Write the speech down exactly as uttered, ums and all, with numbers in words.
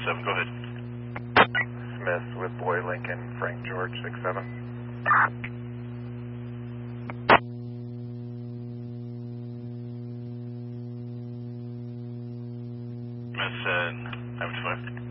seven, go ahead. Smith with Boy Lincoln, Frank George, six seven. Smith, uh, nine two five.